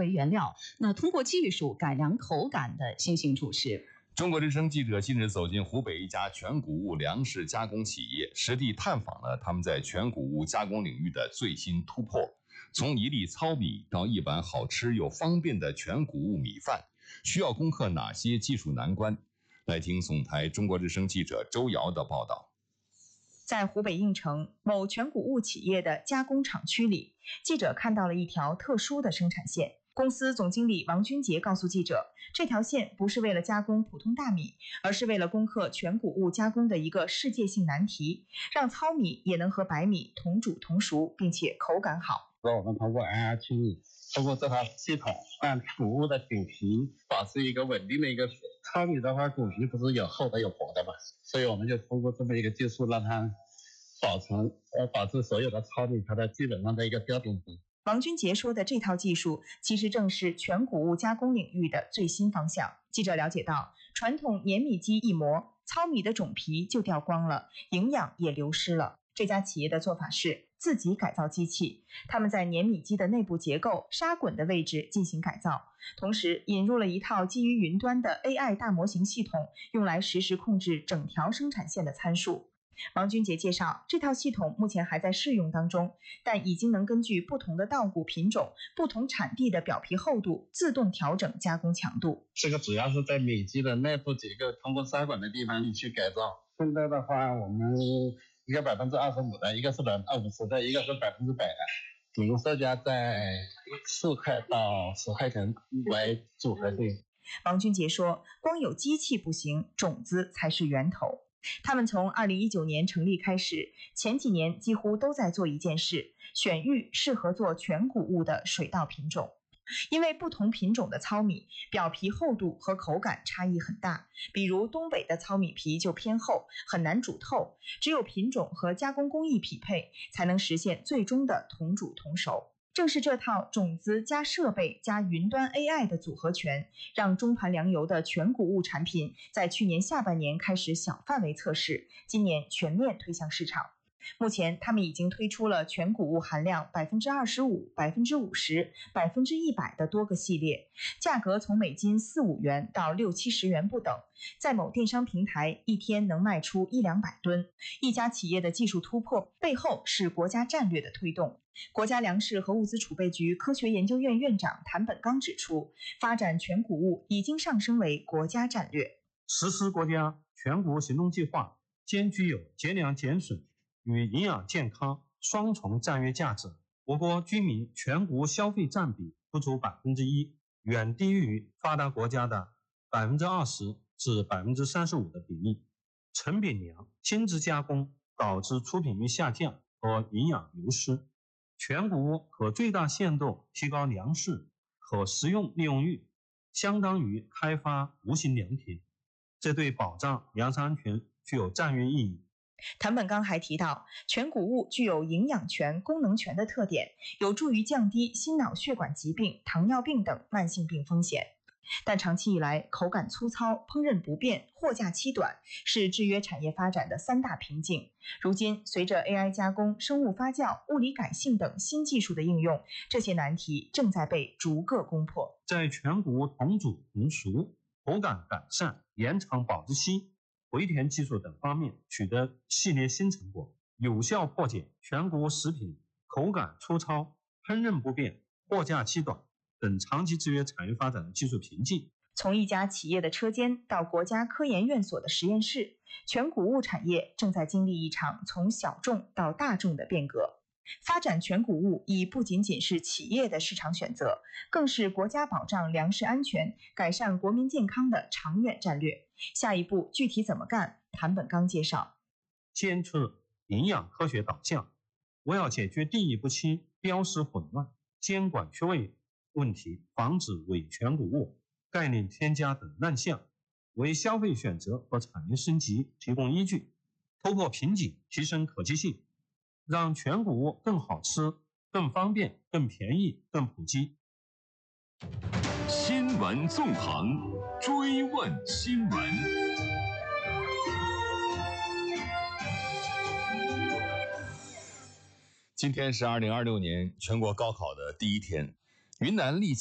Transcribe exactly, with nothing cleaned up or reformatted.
为原料，那通过技术改良口感的新型主食。 中国之声记者近日走进湖北一家全谷物粮食加工企业，实地探访了他们在全谷物加工领域的最新突破。从一粒糙米到一碗好吃又方便的全谷物米饭，需要攻克哪些技术难关？来听总台中国之声记者周瑶的报道。 在湖北应城某全谷物企业的加工厂区里，记者看到了一条特殊的生产线。公司总经理王军杰告诉记者，这条线不是为了加工普通大米，而是为了攻克全谷物加工的一个世界性难题，让糙米也能和白米同煮同熟，并且口感好。 我们通过 N R 区域，通过这套系统，让谷物的饼皮保持一个稳定的一个水。糙米的话，谷皮不是有厚的有薄的嘛，所以我们就通过这么一个技术，让它保存呃保持所有的糙米它的基本上的一个标准值。 王军杰说的这套技术，其实正是全谷物加工领域的最新方向。记者了解到，传统碾米机一磨，糙米的种皮就掉光了，营养也流失了。这家企业的做法是自己改造机器，他们在碾米机的内部结构、砂滚的位置进行改造，同时引入了一套基于云端的 A I 大模型系统，用来实时控制整条生产线的参数。王军杰介绍，这套系统目前还在试用当中，但已经能根据不同的稻谷品种、不同产地的表皮厚度，自动调整加工强度。 这个主要是在米机的内部结构，通过砂管的地方去改造。现在的话，我们一个百分之二十五的，一个是百分之五十的，一个是百分之百的，主要售价在四块到十块钱为组合定。 王军杰说，光有机器不行，种子才是源头。他们从二零一九年成立开始，前几年几乎都在做一件事，选育适合做全谷物的水稻品种。因为不同品种的糙米表皮厚度和口感差异很大，比如东北的糙米皮就偏厚，很难煮透，只有品种和加工工艺匹配，才能实现最终的同煮同熟。正是这套种子加设备加云端 A I 的组合拳，让中盘粮油的全谷物产品在去年下半年开始小范围测试，今年全面推向市场。目前，他们已经推出了全谷物含量百分之二十五、百分之五十、百分之一百的多个系列，价格从每斤四五元到六七十元不等。在某电商平台，一天能卖出一两百吨。一家企业的技术突破背后是国家战略的推动。国家粮食和物资储备局科学研究院院长谭本刚指出，发展全谷物已经上升为国家战略。 实施国家全谷物行动计划，兼具有节粮减损与营养健康双重战略价值。我国居民全谷物消费占比不足百分之一，远低于发达国家的百分之二十至百分之三十五的比例。成品粮精致加工导致出品率下降和营养流失。全谷物可最大限度提高粮食可食用利用率，相当于开发无形良田，这对保障粮食安全具有战略意义。 谭本刚还提到，全谷物具有营养权、功能权的特点，有助于降低心脑血管疾病、糖尿病等慢性病风险。但长期以来，口感粗糙、烹饪不便、货架期短是制约产业发展的三大瓶颈。如今，随着 A I 加工、生物发酵、物理改性等新技术的应用，这些难题正在被逐个攻破。 在全谷物同煮同熟、口感改善、延长保质期、回填技术等方面取得系列新成果，有效破解全谷物食品口感粗糙、烹饪不便、货架期短等长期制约产业发展的技术瓶颈。 从一家企业的车间到国家科研院所的实验室，全谷物产业正在经历一场从小众到大众的变革。发展全谷物已不仅仅是企业的市场选择，更是国家保障粮食安全、改善国民健康的长远战略。下一步具体怎么干？谭本刚介绍， 坚持营养科学导向，我要解决定义不清、标识混乱、监管缺位问题，防止伪全谷物、概念添加等乱象，为消费选择和产业升级提供依据，突破瓶颈，提升可及性，让全谷物更好吃、更方便、更便宜、更普及。 新闻纵横，追问新闻。今天是二零二六年全国高考的第一天，云南丽江